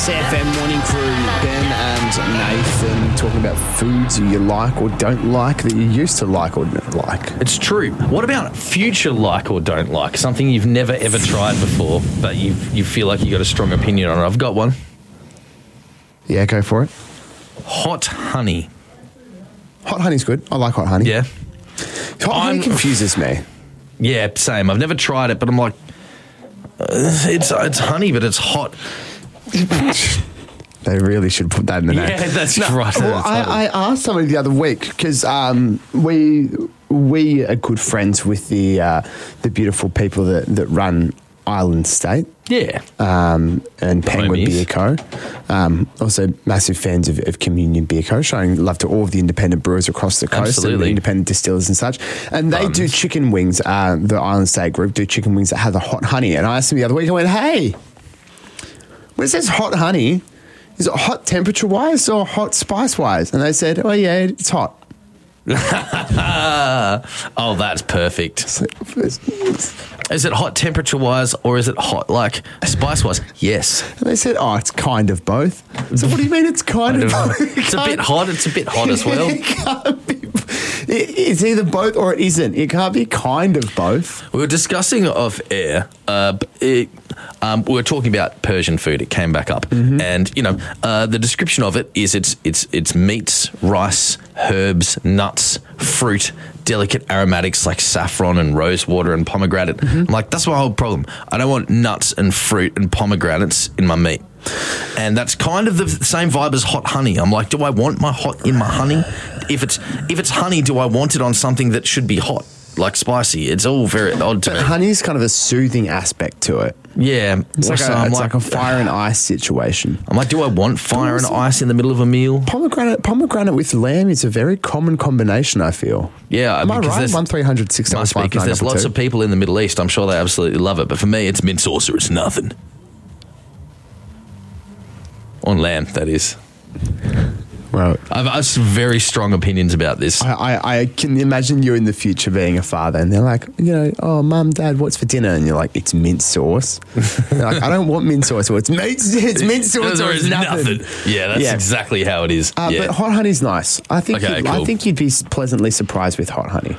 CFM Morning Crew, Ben and Nathan, talking about foods you like or don't like that you used to like or don't like. It's true. What about future like or don't like? Something you've never ever tried before, but you feel like you got a strong opinion on it. I've got one. Yeah, go for it. Hot honey. Hot honey's good. I like hot honey. Yeah. Hot honey confuses me. Yeah, same. I've never tried it, but I'm like, it's honey, but it's hot. They really should put that in the name. Yeah, that's right. Well, I asked somebody the other week because we are good friends with the beautiful people that run Island State. Yeah. And Penguin Beer Co. Also massive fans of Communion Beer Co. Showing love to all of the independent brewers across the coast. Absolutely. And the independent distillers and such. And they do chicken wings. The Island State group do chicken wings that have the hot honey. And I asked them the other week, I went, hey, when it says hot honey, is it hot temperature-wise or hot spice-wise? And they said, oh, yeah, it's hot. Oh, that's perfect. Is it hot temperature-wise or is it hot, like, spice-wise? Yes. And they said, oh, it's kind of both. So what do you mean it's kind of both? It's a bit hot. It's a bit hot as well. It can't be. It's either both or it isn't. It can't be kind of both. We were discussing off air. We were talking about Persian food. It came back up, and the description of it is it's meats, rice, herbs, nuts, fruit, delicate aromatics like saffron and rose water and pomegranate. I'm like, that's my whole problem. I don't want nuts and fruit and pomegranates in my meat. And that's kind of the same vibe as hot honey. I'm like, do I want my hot in my honey? If it's honey, do I want it on something that should be hot, like spicy? It's all very odd to me. Honey is kind of a soothing aspect to it. Yeah. It's like a fire and ice situation. I'm like, do I want fire and ice in the middle of a meal? Pomegranate with lamb is a very common combination, I feel. Yeah. Am I right? 1300 6 must be, because there's lots of people in the Middle East. I'm sure they absolutely love it. But for me, it's mint sauce or it's nothing. On lamb, that is. Well, I've very strong opinions about this. I can imagine you in the future being a father and they're like, oh, mum, dad, what's for dinner? And you're like, it's mint sauce. They're like, I don't want mint sauce. Or it's mint sauce or it's nothing. Yeah, that's exactly how it is. But hot honey's nice. I think you'd be pleasantly surprised with hot honey.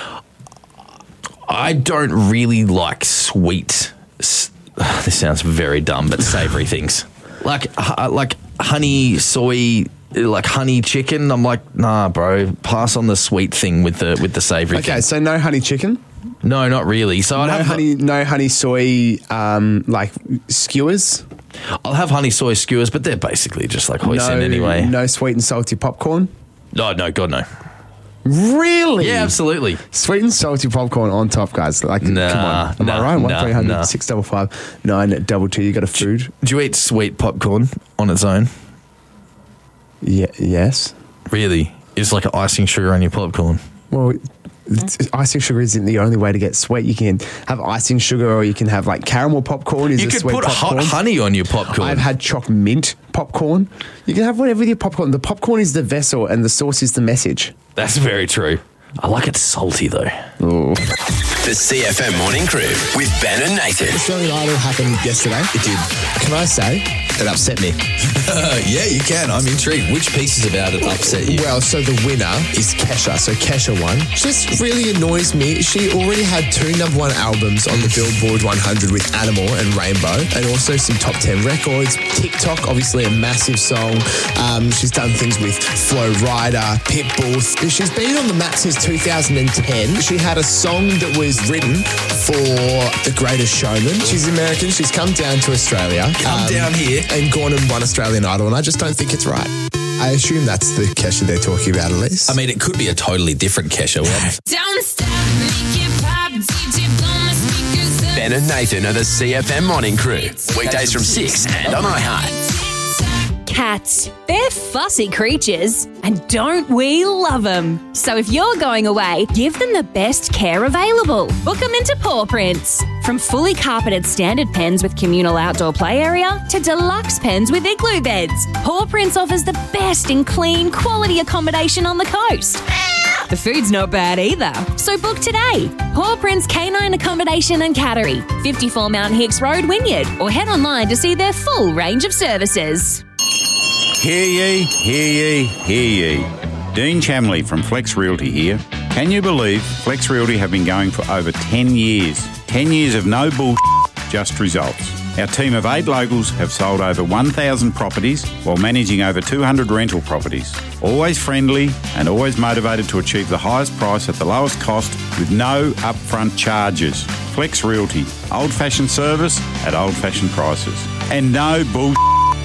I don't really like sweet. This sounds very dumb, but savoury things. Like honey, soy, like honey chicken. I'm like, nah, bro. Pass on the sweet thing with the savoury thing. Okay, so no honey chicken? No, not really. So no honey soy like skewers? I'll have honey soy skewers, but they're basically just like hoisin anyway. No sweet and salty popcorn? No, God, no. Really? Yeah, absolutely. Sweet and salty popcorn on top, guys. Like, come on. Am I right? 1300 655 922. You got a food? Do you eat sweet popcorn on its own? Yeah. Yes. Really? It's like icing sugar on your popcorn. Well, icing sugar isn't the only way to get sweet. You can have icing sugar, or you can have like caramel popcorn. You could put hot honey on your popcorn. I've had choc mint popcorn. You can have whatever with your popcorn. The popcorn is the vessel, and the sauce is the message. That's very true. I like it salty though. Ooh. The CFM Morning Crew with Ben and Nathan. Australian Idol happened yesterday. It did. Can I say it upset me? Yeah, you can. I'm intrigued. Which pieces about it upset you? Well, so the winner is Kesha. So Kesha won. Just really annoys me. She already had 2 #1 albums on the Billboard 100 with Animal and Rainbow, and also some top 10 records. TikTok, obviously a massive song. She's done things with Flo Rida, Pitbull. She's been on the map since 2010. She had a song that was written for The Greatest Showman. She's American. She's come down to Australia. Down here. And gone and won Australian Idol, and I just don't think it's right. I assume that's the Kesha they're talking about, at least. I mean, it could be a totally different Kesha. Don't stop, make it pop, DJ blow my speakers up. Ben and Nathan are the CFM Morning Crew. Weekdays from 6 and on iHeart. Cats. They're fussy creatures, and don't we love them? So if you're going away, give them the best care available. Book them into Paw Prints. From fully carpeted standard pens with communal outdoor play area to deluxe pens with igloo beds, Paw Prints offers the best in clean, quality accommodation on the coast. The food's not bad either. So book today. Paw Prints Canine Accommodation and Cattery, 54 Mount Hicks Road, Wynyard, or head online to see their full range of services. Hear ye, hear ye, hear ye. Dean Chamley from Flex Realty here. Can you believe Flex Realty have been going for over 10 years? 10 years of no bullshit, just results. Our team of 8 locals have sold over 1,000 properties while managing over 200 rental properties. Always friendly and always motivated to achieve the highest price at the lowest cost with no upfront charges. Flex Realty, old-fashioned service at old-fashioned prices. And no bullshit.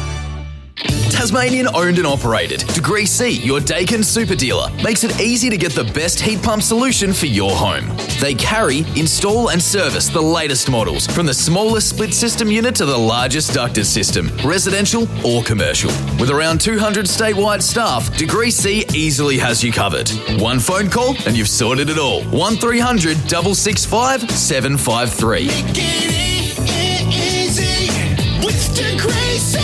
Tasmanian owned and operated. Degree C, your Dakin super dealer, makes it easy to get the best heat pump solution for your home. They carry, install and service the latest models, from the smallest split system unit to the largest ducted system, residential or commercial. With around 200 statewide staff, Degree C easily has you covered. One phone call and you've sorted it all. 1300 665 753. Make it easy with Degree C.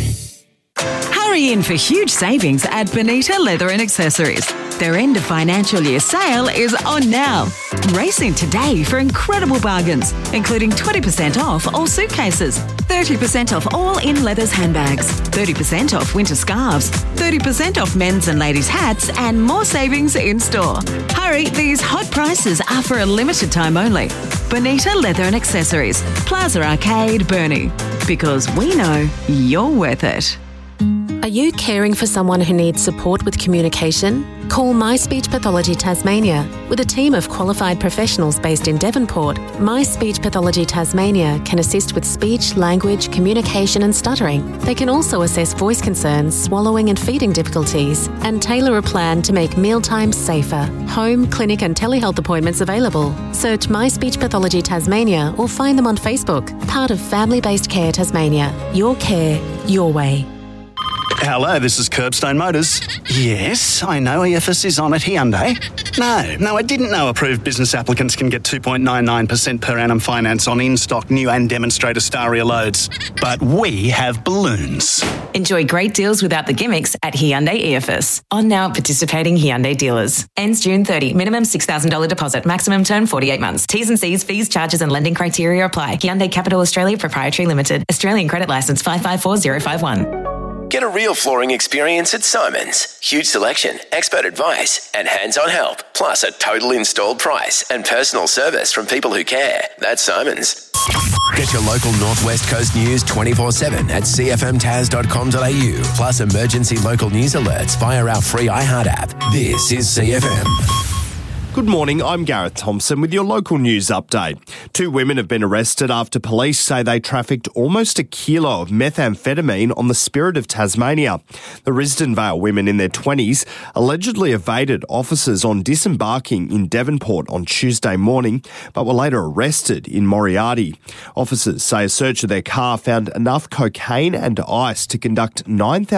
Hurry in for huge savings at Bonita Leather and Accessories. Their end of financial year sale is on now. Race in today for incredible bargains, including 20% off all suitcases, 30% off all in leathers handbags, 30% off winter scarves, 30% off men's and ladies' hats, and more savings in store. Hurry, these hot prices are for a limited time only. Bonita Leather and Accessories, Plaza Arcade, Burnie. Because we know you're worth it. Are you caring for someone who needs support with communication? Call My Speech Pathology Tasmania. With a team of qualified professionals based in Devonport, My Speech Pathology Tasmania can assist with speech, language, communication and stuttering. They can also assess voice concerns, swallowing and feeding difficulties, and tailor a plan to make mealtimes safer. Home, clinic and telehealth appointments available. Search My Speech Pathology Tasmania or find them on Facebook. Part of Family Based Care Tasmania. Your care, your way. Hello, this is Curbstone Motors. Yes, I know EFS is on at Hyundai. No, I didn't know approved business applicants can get 2.99% per annum finance on in-stock new and demonstrator Staria loads. But we have balloons. Enjoy great deals without the gimmicks at Hyundai EFS. On now at participating Hyundai dealers. Ends June 30. Minimum $6,000 deposit. Maximum term 48 months. T's and C's, fees, charges and lending criteria apply. Hyundai Capital Australia Proprietary Limited. Australian Credit Licence 554051. Get a real flooring experience at Simons. Huge selection, expert advice, and hands-on help. Plus a total installed price and personal service from people who care. That's Simons. Get your local Northwest Coast news 24/7 at cfmtas.com.au. Plus emergency local news alerts via our free iHeart app. This is CFM. Good morning, I'm Gareth Thompson with your local news update. 2 women have been arrested after police say they trafficked almost a kilo of methamphetamine on the Spirit of Tasmania. The Risdon Vale women in their 20s allegedly evaded officers on disembarking in Devonport on Tuesday morning, but were later arrested in Moriarty. Officers say a search of their car found enough cocaine and ice to conduct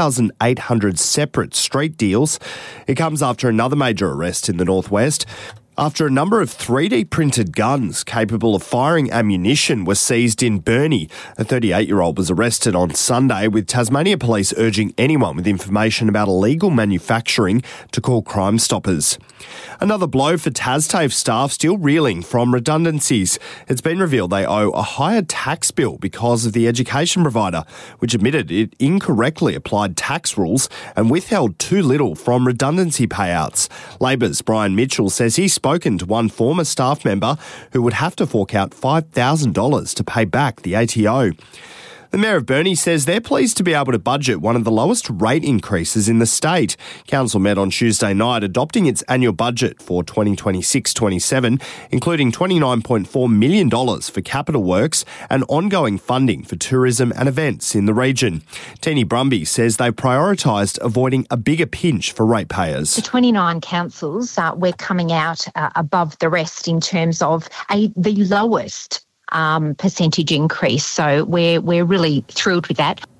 9,800 separate street deals. It comes after another major arrest in the northwest, after a number of 3D printed guns capable of firing ammunition were seized in Burnie. A 38-year-old was arrested on Sunday, with Tasmania Police urging anyone with information about illegal manufacturing to call Crime Stoppers. Another blow for TasTAFE staff still reeling from redundancies. It's been revealed they owe a higher tax bill because of the education provider, which admitted it incorrectly applied tax rules and withheld too little from redundancy payouts. Labor's Brian Mitchell says he's spoken to one former staff member who would have to fork out $5,000 to pay back the ATO. The Mayor of Burnie says they're pleased to be able to budget one of the lowest rate increases in the state. Council met on Tuesday night adopting its annual budget for 2026-27, including $29.4 million for capital works and ongoing funding for tourism and events in the region. Teeny Brumby says they prioritised avoiding a bigger pinch for ratepayers. The 29 councils, we're coming out above the rest in terms of the lowest percentage increase. So we're really thrilled with that.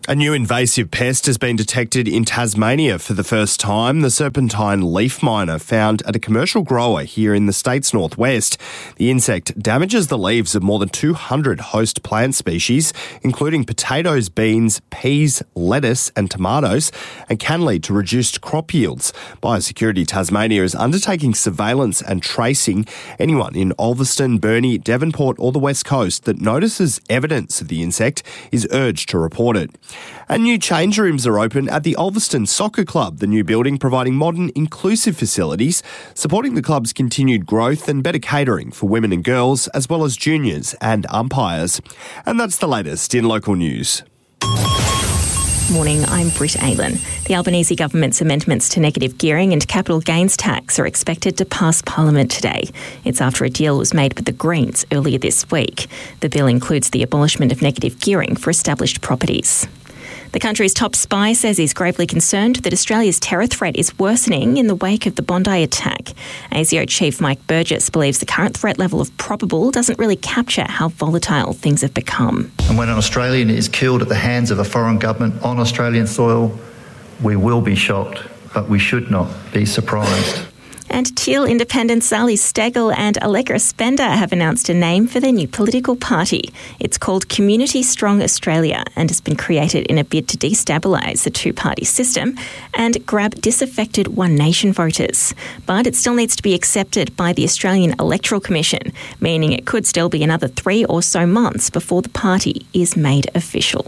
A new invasive pest has been detected in Tasmania for the first time. The serpentine leaf miner found at a commercial grower here in the state's northwest. The insect damages the leaves of more than 200 host plant species, including potatoes, beans, peas, lettuce and tomatoes, and can lead to reduced crop yields. Biosecurity Tasmania is undertaking surveillance and tracing. Anyone in Ulverston, Burnie, Devonport or the West Coast that notices evidence of the insect is urged to report it. And new change rooms are open at the Ulverston Soccer Club, the new building providing modern, inclusive facilities, supporting the club's continued growth and better catering for women and girls, as well as juniors and umpires. And that's the latest in local news. Morning, I'm Britt Aylan. The Albanese government's amendments to negative gearing and capital gains tax are expected to pass Parliament today. It's after a deal was made with the Greens earlier this week. The bill includes the abolishment of negative gearing for established properties. The country's top spy says he's gravely concerned that Australia's terror threat is worsening in the wake of the Bondi attack. ASIO Chief Mike Burgess believes the current threat level of probable doesn't really capture how volatile things have become. And when an Australian is killed at the hands of a foreign government on Australian soil, we will be shocked, but we should not be surprised. And Teal independents Sally Stegel and Allegra Spender have announced a name for their new political party. It's called Community Strong Australia and has been created in a bid to destabilise the two-party system and grab disaffected One Nation voters. But it still needs to be accepted by the Australian Electoral Commission, meaning it could still be another 3 or so months before the party is made official.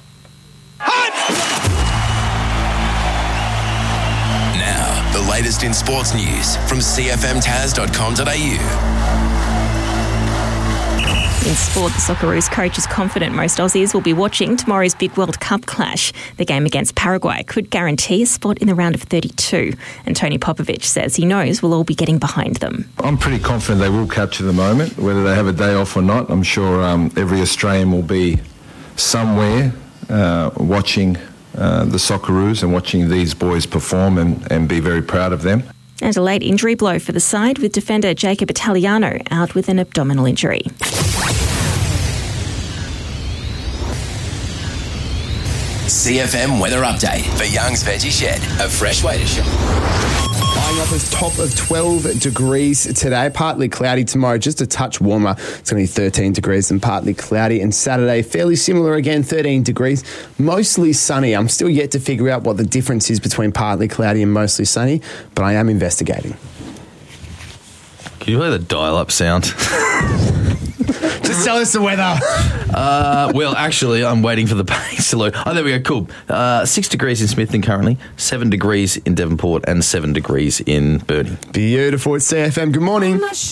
The latest in sports news from cfmtaz.com.au. In sport, the Socceroos coach is confident most Aussies will be watching tomorrow's big World Cup clash. The game against Paraguay could guarantee a spot in the round of 32. And Tony Popovic says he knows we'll all be getting behind them. I'm pretty confident they will capture the moment, whether they have a day off or not. I'm sure every Australian will be somewhere watching the Socceroos and watching these boys perform and be very proud of them. And a late injury blow for the side with defender Jacob Italiano out with an abdominal injury. CFM weather update for Young's Veggie Shed, a fresh way to shop. Eyeing up as top of 12 degrees today. Partly cloudy tomorrow, just a touch warmer. It's going to be 13 degrees and partly cloudy. And Saturday, fairly similar again, 13 degrees. Mostly sunny. I'm still yet to figure out what the difference is between partly cloudy and mostly sunny, but I am investigating. Can you play the dial-up sound? Just tell us the weather. Well, actually, I'm waiting for the page to load. Oh, there we go. Cool. 6 degrees in Smithton currently, 7 degrees in Devonport, and 7 degrees in Burnie. Beautiful. It's CFM. Good morning.